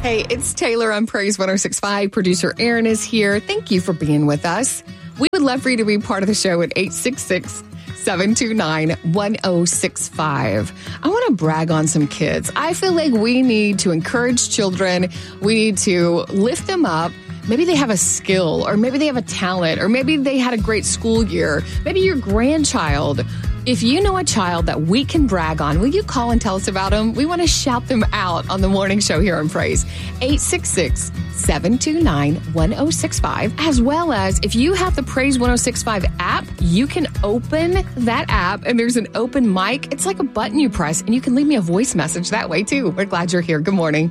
Hey, it's Taylor on Praise 106.5. Producer Aaron is here. Thank you for being with us. We would love for you to be part of the show at 866-729-1065. I want to brag on some kids. I feel like we need to encourage children. We need to lift them up. Maybe they have a skill, or maybe they have a talent, or maybe they had a great school year. Maybe your grandchild. If you know a child that we can brag on, will you call and tell us about them? We want to shout them out on the morning show here on Praise. 866-729-1065. As well as, if you have the Praise 106.5 app, you can open that app and there's an open mic. It's like a button you press and you can leave me a voice message that way too. We're glad you're here. Good morning.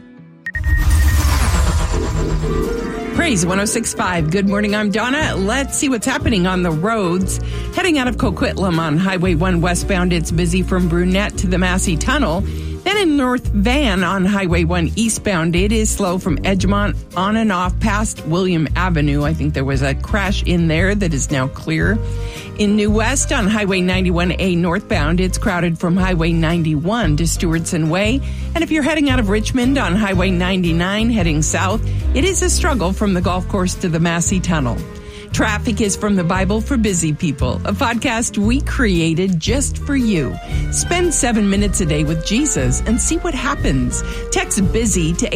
Praise 106.5. Good morning. I'm Donna. Let's see what's happening on the roads. Heading out of Coquitlam on Highway 1 westbound, it's busy from Brunette to the Massey Tunnel. Then in North Van on Highway 1 eastbound, it is slow from Edgemont on and off past William Avenue. I think there was a crash in there that is now clear. In New West on Highway 91A northbound, it's crowded from Highway 91 to Stewartson Way. And if you're heading out of Richmond on Highway 99 heading south, it is a struggle from the golf course to the Massey Tunnel. Traffic is from the Bible for Busy People, a podcast we created just for you. Spend 7 minutes a day with Jesus and see what happens. Text BUSY to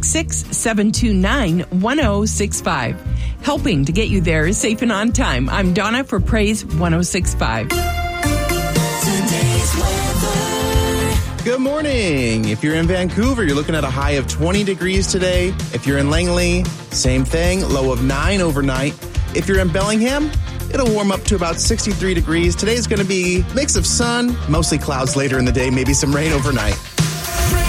866-729-1065. Helping to get you there is safe and on time. I'm Donna for Praise 106.5. Today's weather. Good morning. If you're in Vancouver, you're looking at a high of 20 degrees today. If you're in Langley, same thing, low of 9 overnight. If you're in Bellingham, it'll warm up to about 63 degrees. Today's going to be a mix of sun, mostly clouds later in the day, maybe some rain overnight.